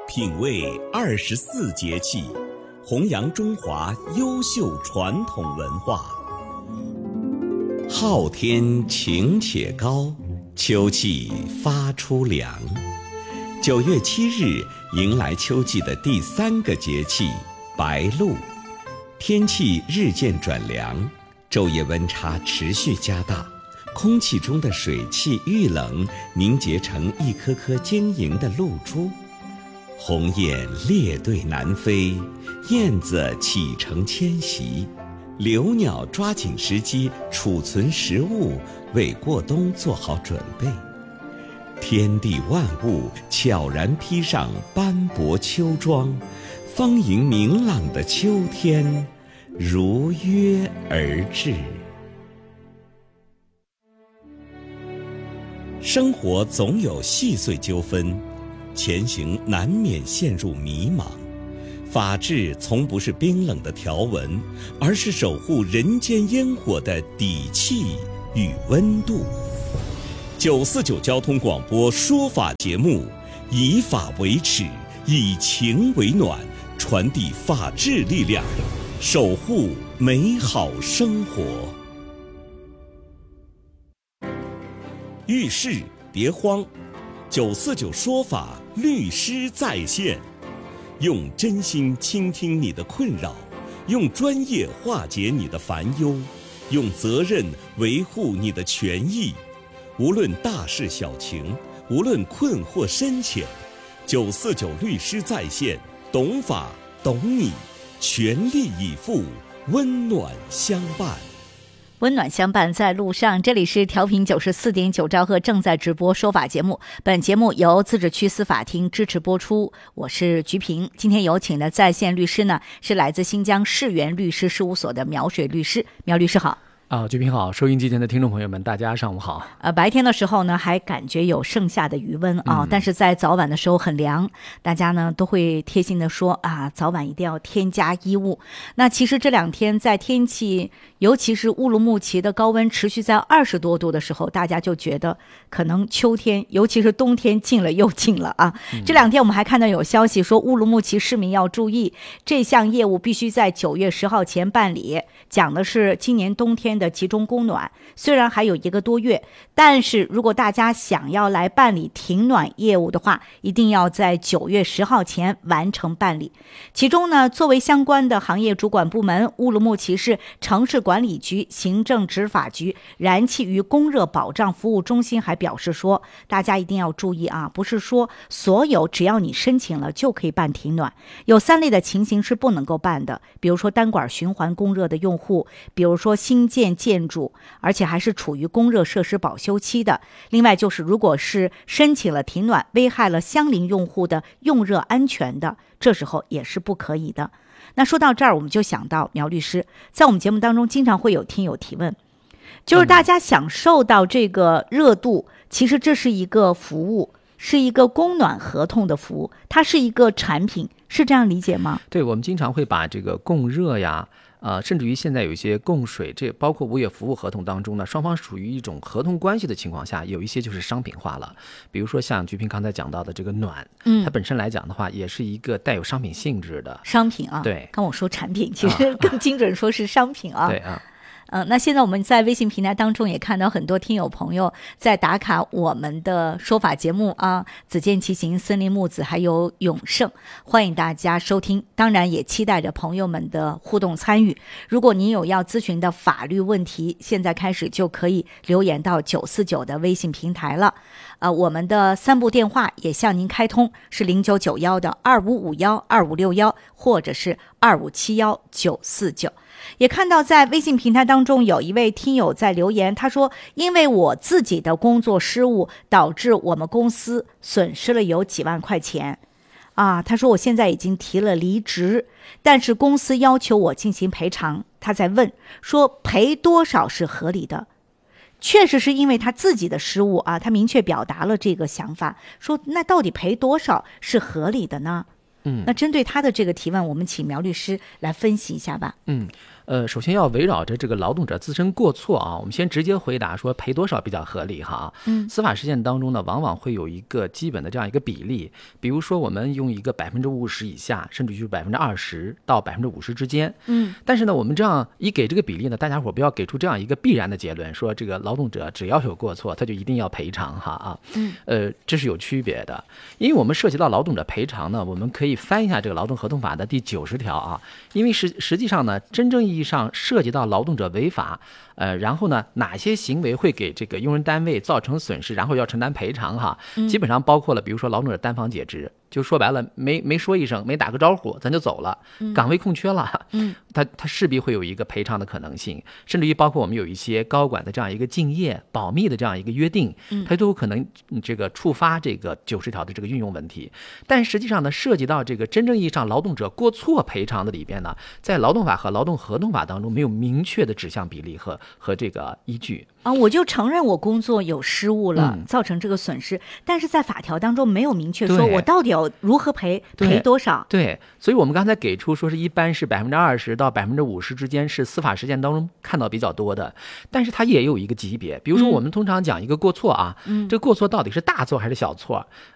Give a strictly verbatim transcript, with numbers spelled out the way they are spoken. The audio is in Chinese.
品味二十四节气，弘扬中华优秀传统文化。昊天晴且高，秋气发出凉。九月七日迎来秋季的第三个节气白露，天气日渐转凉，昼夜温差持续加大，空气中的水汽遇冷凝结成一颗颗晶莹的露珠，鸿雁列队南飞，燕子启程迁徙，留鸟抓紧时机储存食物，为过冬做好准备。天地万物悄然披上斑驳秋装，丰盈明朗的秋天如约而至。生活总有细碎纠纷，前行难免陷入迷茫。法治从不是冰冷的条文，而是守护人间烟火的底气与温度。九四九交通广播说法节目，以法为尺，以情为暖，传递法治力量，守护美好生活。遇事别慌，九四九说法律师在线，用真心倾听你的困扰，用专业化解你的烦忧，用责任维护你的权益。无论大事小情，无论困惑深浅，九四九律师在线，懂法懂你，全力以赴，温暖相伴。 温暖相伴在路上，这里是调频九十四点九兆赫正在直播说法节目。本节目由自治区司法厅支持播出，我是菊萍。今天有请的在线律师呢，是来自新疆世源律师事务所的苗水律师。苗律师好。 啊，菊萍好，收音机前的听众朋友们，大家上午好。 呃，白天的时候呢，还感觉有盛夏的余温啊、嗯，但是在早晚的时候很凉，大家呢都会贴心的说啊，早晚一定要添加衣物。那其实这两天在天气，尤其是乌鲁木齐的高温持续在二十多度的时候，大家就觉得可能秋天，尤其是冬天近了又近了啊。嗯、这两天我们还看到有消息说，乌鲁木齐市民要注意，这项业务必须在九月十号前办理，讲的是今年冬天的集中供暖，虽然还有一个多月，但是如果大家想要来办理停暖业务的话，一定要在九月十号前完成办理。其中呢，作为相关的行业主管部门，乌鲁木齐市城市管理局、行政执法局、燃气与供热保障服务中心还表示说，大家一定要注意啊，不是说所有只要你申请了就可以办停暖，有三类的情形是不能够办的，比如说单管循环供热的用户，比如说新建建筑，而且还是处于供热设施保修期的。另外就是如果是申请了停暖，危害了相邻用户的用热安全的，这时候也是不可以的。那说到这儿，我们就想到苗律师，在我们节目当中经常会有听友提问，就是大家享受到这个热度，其实这是一个服务，是一个供暖合同的服务，它是一个产品，是这样理解吗？ 对，我们经常会把这个供热呀，呃，甚至于现在有一些供水，这包括物业服务合同当中呢，双方属于一种合同关系的情况下，有一些就是商品化了。比如说像菊萍刚才讲到的这个暖，嗯，它本身来讲的话，也是一个带有商品性质的商品啊。 对， 刚我说产品，其实更精准说是商品啊。 对啊。 嗯、呃，那现在我们在微信平台当中也看到很多听友朋友在打卡我们的说法节目啊，子健骑行、森林木子还有永盛，欢迎大家收听，当然也期待着朋友们的互动参与。如果您有要咨询的法律问题，现在开始就可以留言到九四九的微信平台了。呃，我们的三部电话也向您开通，是零九九幺的二五五幺二五六幺，或者是二五七幺九四九。也看到在微信平台当中有一位听友在留言，他说因为我自己的工作失误导致我们公司损失了有几万块钱啊，他说我现在已经提了离职，但是公司要求我进行赔偿，他在问说赔多少是合理的。确实是因为他自己的失误啊，他明确表达了这个想法，说那到底赔多少是合理的呢？嗯，那针对他的这个提问，我们请苗律师来分析一下吧。 嗯， 呃，首先要围绕着这个劳动者自身过错啊，我们先直接回答说赔多少比较合理哈。 嗯， 司法实践当中呢，往往会有一个基本的这样一个比例，比如说我们用一个百分之五十以下，甚至就是百分之二十到百分之五十之间。 嗯， 但是呢，我们这样一给这个比例呢，大家伙不要给出这样一个必然的结论，说这个劳动者只要有过错，他就一定要赔偿哈啊。 嗯， 呃，这是有区别的，因为我们涉及到劳动者赔偿呢，我们可以翻一下这个劳动合同法的第九十条啊，因为实实际上呢，真正意义上涉及到劳动者违法，呃，然后呢，哪些行为会给这个用人单位造成损失，然后要承担赔偿哈，基本上包括了，比如说劳动者单方解职，就说白了，没没说一声，没打个招呼，咱就走了，岗位空缺了， 嗯， 他他势必会有一个赔偿的可能性，甚至于包括我们有一些高管的这样一个竞业保密的这样一个约定，它都有可能这个触发这个九十条的这个运用问题。但实际上呢，涉及到这个真正意义上劳动者过错赔偿的里边呢，在劳动法和劳动合同法当中没有明确的指向比例和和这个依据。 啊，我就承认我工作有失误了， 嗯造成这个损失，但是在法条当中没有明确说对我到底要如何赔， 对赔多少。 对，所以我们刚才给出说是一般是百分之二十到百分之五十之间是司法实践当中看到比较多的，但是它也有一个级别，比如说我们通常讲一个过错啊， 嗯这个过错到底是大错还是小错？